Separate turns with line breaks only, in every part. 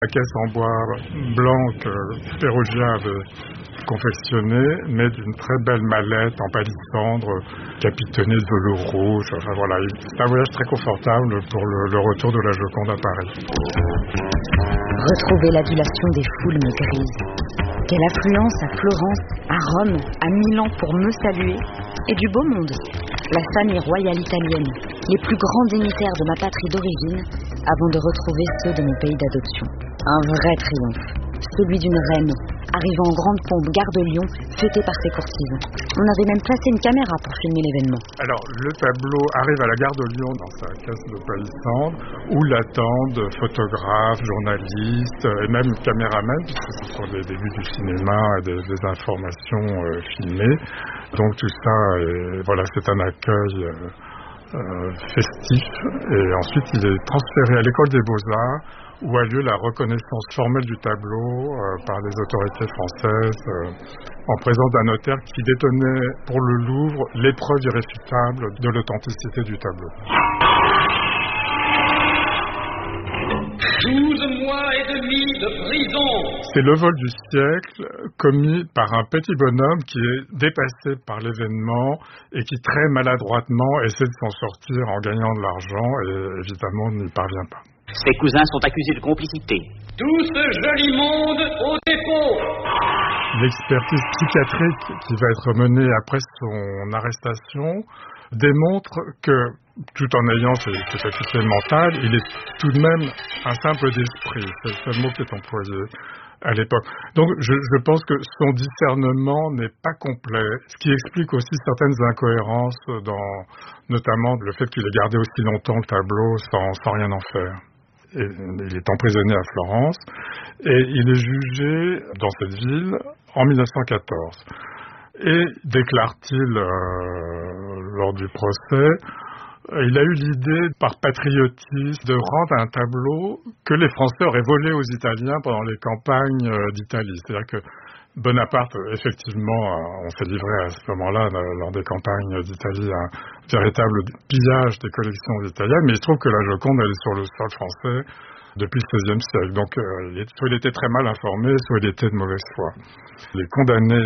La caisse en bois blanc que Perugia avait confectionnée, mais d'une très belle mallette en palissandre, capitonnée de velours rouge. Enfin voilà, c'est un voyage très confortable pour le retour de la Joconde à Paris.
Retrouver l'adulation des foules me grise. Quelle affluence à Florence, à Rome, à Milan pour me saluer, et du beau monde. La famille royale italienne, les plus grands dignitaires de ma patrie d'origine, avant de retrouver ceux de mon pays d'adoption. Un vrai triomphe, celui d'une reine, arrivant en grande pompe gare de Lyon, fêtée par ses courtisans. On avait même placé une caméra pour filmer l'événement.
Alors, le tableau arrive à la gare de Lyon dans sa caisse de palissandre, où l'attendent photographes, journalistes et même caméramans, puisque ce sont des débuts du cinéma et des informations filmées. Donc tout ça, voilà, c'est un accueil festif. Et ensuite, il est transféré à l'école des Beaux-Arts, où a lieu la reconnaissance formelle du tableau par les autorités françaises, en présence d'un notaire qui détenait pour le Louvre les preuves irréfutables de l'authenticité du tableau.
12 mois et demi de prison.
C'est le vol du siècle commis par un petit bonhomme qui est dépassé par l'événement et qui très maladroitement essaie de s'en sortir en gagnant de l'argent et évidemment n'y parvient pas.
Ses cousins sont accusés de complicité.
Tout ce joli monde au dépôt.
L'expertise psychiatrique qui va être menée après son arrestation démontre que, tout en ayant ses facultés mentales, il est tout de même un simple d'esprit. C'est le mot qui est employé à l'époque. Donc je pense que son discernement n'est pas complet, ce qui explique aussi certaines incohérences notamment le fait qu'il ait gardé aussi longtemps le tableau sans rien en faire. Et il est emprisonné à Florence et il est jugé dans cette ville en 1914. Et déclare-t-il lors du procès, il a eu l'idée, par patriotisme, de rendre un tableau que les Français auraient volé aux Italiens pendant les campagnes d'Italie. C'est-à-dire que Bonaparte, effectivement, on s'est livré à ce moment-là, lors des campagnes d'Italie, à un véritable pillage des collections italiennes, mais il se trouve que la Joconde, elle est sur le sol français depuis le XVIe siècle. Donc, soit il était très mal informé, soit il était de mauvaise foi. Il est condamné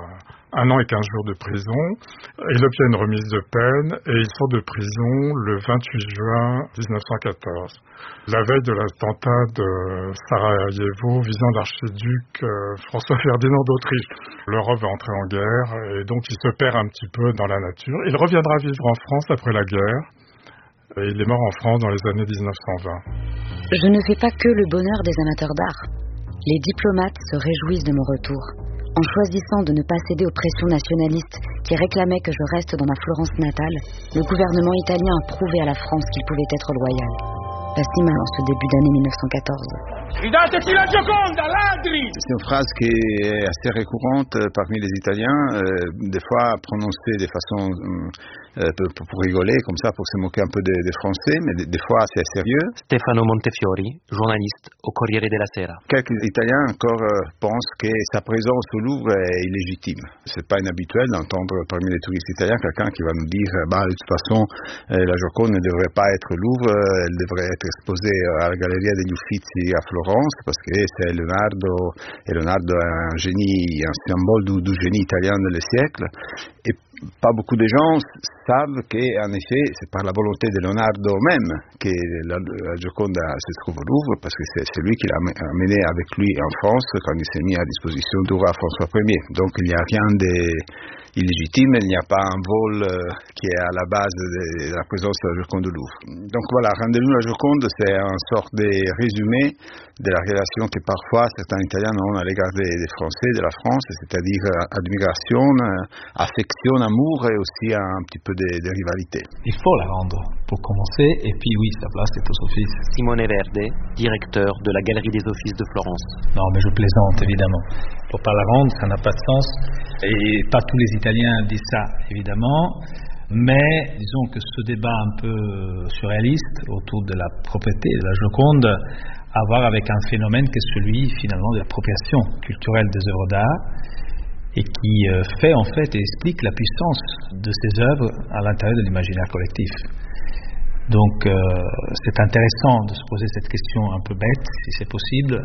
à 1 an et 15 jours de prison. Il obtient une remise de peine et il sort de prison le 28 juin 1914. La veille de l'attentat de Sarajevo visant l'archiduc François Ferdinand d'Autriche. L'Europe va entrer en guerre et donc il se perd un petit peu dans la nature. Il reviendra vivre en France après la guerre. Et il est mort en France dans les années 1920.
Je ne fais pas que le bonheur des amateurs d'art. Les diplomates se réjouissent de mon retour. En choisissant de ne pas céder aux pressions nationalistes qui réclamaient que je reste dans ma Florence natale, le gouvernement italien a prouvé à la France qu'il pouvait être loyal. Pas si mal en ce début d'année 1914.
Ridateci la Gioconda, ladri!
C'est une phrase qui est assez récurrente parmi les Italiens, des fois prononcée de façon pour rigoler, comme ça, pour se moquer un peu des Français, mais des fois c'est sérieux.
Stefano Montefiori, journaliste au Corriere della Sera.
Quelques Italiens encore pensent que sa présence au Louvre est illégitime. C'est pas inhabituel d'entendre parmi les touristes italiens quelqu'un qui va nous dire de toute façon la Joconde ne devrait pas être au Louvre, elle devrait être exposée à la Galleria degli Uffizi à Florence parce que c'est Leonardo, et Leonardo est un génie, un symbole du génie italien de le siècle. Et pas beaucoup de gens savent qu'en effet, c'est par la volonté de Leonardo même que la Gioconda se trouve au Louvre, parce que c'est lui qui l'a amené avec lui en France quand il s'est mis à disposition du roi François Ier. Donc il n'y a rien d'illégitime, il n'y a pas un vol qui est à la base de la présence de la Joconde au Louvre. Donc voilà, Rendez-nous la Joconde, c'est une sorte de résumé de la relation que parfois certains Italiens ont à l'égard des Français, de la France, c'est-à-dire admiration, affection, amour et aussi un petit peu de rivalité.
Il faut la rendre pour commencer, et puis oui, sa place est aux offices.
Simone Verde, directeur de la Galerie des Offices de Florence.
Non, mais je plaisante évidemment. Il ne faut pas la rendre, ça n'a pas de sens. Et pas tous les Italiens disent ça, évidemment. Mais disons que ce débat un peu surréaliste autour de la propriété de la Joconde a à voir avec un phénomène qui est celui finalement de l'appropriation culturelle des œuvres d'art, et qui fait en fait et explique la puissance de ces œuvres à l'intérieur de l'imaginaire collectif. Donc c'est intéressant de se poser cette question un peu bête, si c'est possible,